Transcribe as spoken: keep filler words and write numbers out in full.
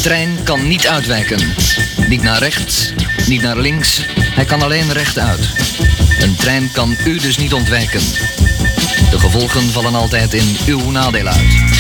trein kan niet uitwijken. Niet naar rechts, niet naar links. Hij kan alleen rechtuit. Een trein kan u dus niet ontwijken. De gevolgen vallen altijd in uw nadeel uit.